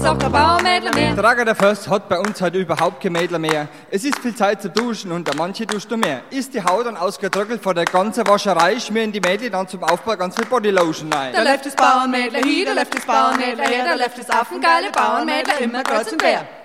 auch kein Bauernmädler mehr. Trager der Först hat bei uns heute überhaupt kein Mädler mehr. Es ist viel Zeit zu duschen und der manche duscht nur mehr. Ist die Haut dann ausgetrocknet vor der ganzen Wascherei, schmieren die Mädchen dann zum Aufbau ganz viel Bodylotion rein. Da läuft das Bauernmädler hier, da läuft das Bauernmädler her, da läuft das affengeile Bauernmädler immer kreuz und quer.